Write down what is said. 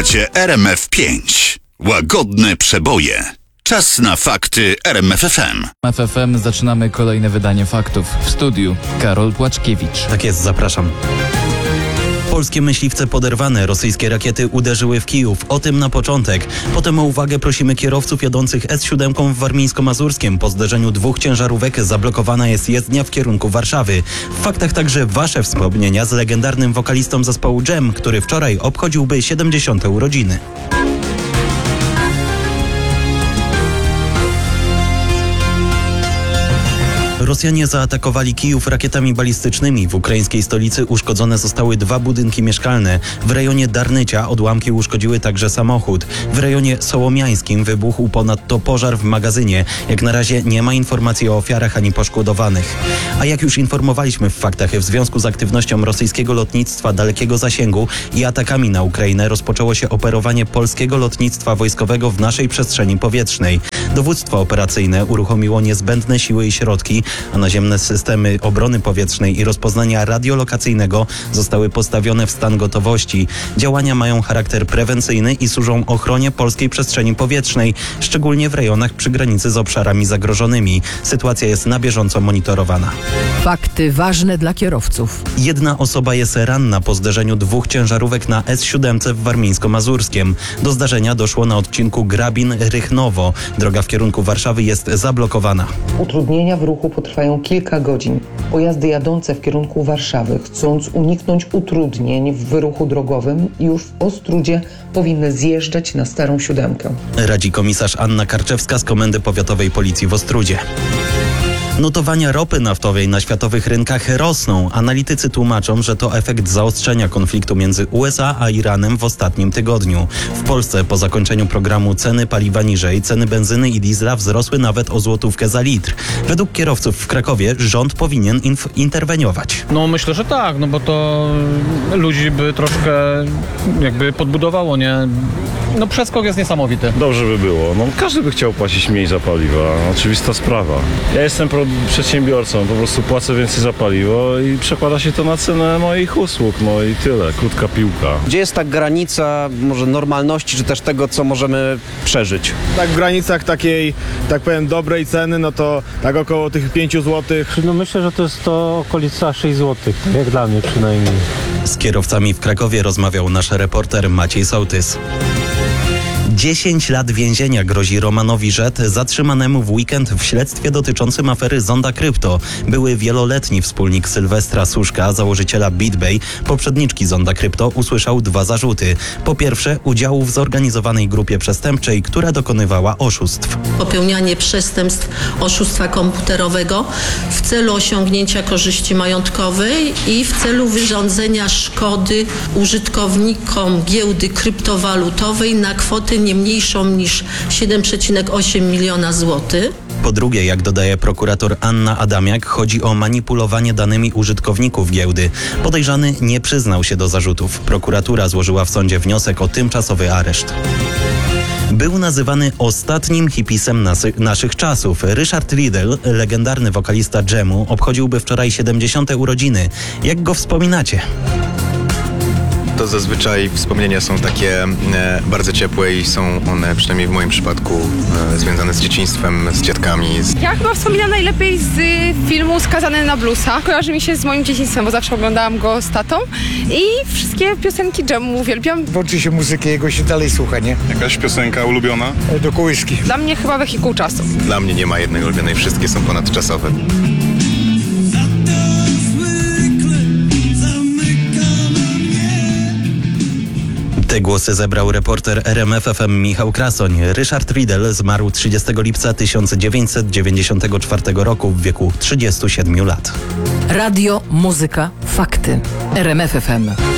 Słuchacie RMF5. Łagodne przeboje. Czas na fakty RMFFM. RMFFM zaczynamy kolejne wydanie faktów. W studiu Karol Płaczkiewicz. Tak jest, zapraszam. Polskie myśliwce poderwane, rosyjskie rakiety uderzyły w Kijów. O tym na początek. Potem o uwagę prosimy kierowców jadących S7 w Warmińsko-Mazurskiem. Po zderzeniu dwóch ciężarówek zablokowana jest jezdnia w kierunku Warszawy. W faktach także wasze wspomnienia z legendarnym wokalistą zespołu Dżem, który wczoraj obchodziłby 70. urodziny. Rosjanie zaatakowali Kijów rakietami balistycznymi. W ukraińskiej stolicy uszkodzone zostały 2 budynki mieszkalne. W rejonie Darnycia odłamki uszkodziły także samochód. W rejonie sołomiańskim wybuchł ponadto pożar w magazynie. Jak na razie nie ma informacji o ofiarach ani poszkodowanych. A jak już informowaliśmy w faktach, w związku z aktywnością rosyjskiego lotnictwa dalekiego zasięgu i atakami na Ukrainę rozpoczęło się operowanie polskiego lotnictwa wojskowego w naszej przestrzeni powietrznej. Dowództwo operacyjne uruchomiło niezbędne siły i środki, a naziemne systemy obrony powietrznej i rozpoznania radiolokacyjnego zostały postawione w stan gotowości. Działania mają charakter prewencyjny i służą ochronie polskiej przestrzeni powietrznej, szczególnie w rejonach przy granicy z obszarami zagrożonymi. Sytuacja jest na bieżąco monitorowana. Fakty ważne dla kierowców. Jedna osoba jest ranna po zderzeniu 2 ciężarówek na S7 w Warmińsko-Mazurskiem. Do zdarzenia doszło na odcinku Grabin-Rychnowo. Droga w kierunku Warszawy jest zablokowana. Utrudnienia w ruchu potrwają kilka godzin. Pojazdy jadące w kierunku Warszawy, chcąc uniknąć utrudnień w ruchu drogowym, już w Ostródzie powinny zjeżdżać na Starą Siódemkę. Radzi komisarz Anna Karczewska z Komendy Powiatowej Policji w Ostródzie. Notowania ropy naftowej na światowych rynkach rosną. Analitycy tłumaczą, że to efekt zaostrzenia konfliktu między USA a Iranem w ostatnim tygodniu. W Polsce po zakończeniu programu ceny paliwa niżej, ceny benzyny i diesla wzrosły nawet o złotówkę za litr. Według kierowców w Krakowie rząd powinien interweniować. No myślę, że tak, no bo to ludzi by troszkę jakby podbudowało, nie? No przeskok jest niesamowity. Dobrze by było. No, każdy by chciał płacić mniej za paliwo. Oczywista sprawa. Ja jestem przedsiębiorcą, po prostu płacę więcej za paliwo i przekłada się to na cenę moich usług. No i tyle. Krótka piłka. Gdzie jest ta granica może normalności, czy też tego, co możemy przeżyć? Tak w granicach takiej, tak powiem, dobrej ceny, no to tak około tych 5 zł. No myślę, że to jest to okolica 6 zł, jak dla mnie przynajmniej. Z kierowcami w Krakowie rozmawiał nasz reporter Maciej Sołtys. 10 lat więzienia grozi Romanowi Rzet, zatrzymanemu w weekend w śledztwie dotyczącym afery Zonda Krypto. Były wieloletni wspólnik Sylwestra Suszka, założyciela BitBay, poprzedniczki Zonda Krypto, usłyszał 2 zarzuty. Po pierwsze, udziału w zorganizowanej grupie przestępczej, która dokonywała oszustw. Popełnianie przestępstw oszustwa komputerowego w celu osiągnięcia korzyści majątkowej i w celu wyrządzenia szkody użytkownikom giełdy kryptowalutowej na kwotę nie mniejszą niż 7,8 miliona złotych. Po drugie, jak dodaje prokurator Anna Adamiak, chodzi o manipulowanie danymi użytkowników giełdy. Podejrzany nie przyznał się do zarzutów. Prokuratura złożyła w sądzie wniosek o tymczasowy areszt. Był nazywany ostatnim hipisem naszych czasów. Ryszard Riddle, legendarny wokalista Dżemu, obchodziłby wczoraj 70. urodziny. Jak go wspominacie? To zazwyczaj wspomnienia są takie bardzo ciepłe i są one, przynajmniej w moim przypadku, związane z dzieciństwem, z dziadkami. Ja chyba wspominam najlepiej z filmu Skazany na bluesa. Kojarzy mi się z moim dzieciństwem, bo zawsze oglądałam go z tatą i wszystkie piosenki Dżemu uwielbiam. Włączy się muzykę, jego się dalej słucha, nie? Jakaś piosenka ulubiona? Do kołyski. Dla mnie chyba Wehikuł czasu. Dla mnie nie ma jednej ulubionej, wszystkie są ponadczasowe. Te głosy zebrał reporter RMFFM Michał Krasoń. Ryszard Riddle zmarł 30 lipca 1994 roku w wieku 37 lat. Radio, muzyka, fakty. RMF FM.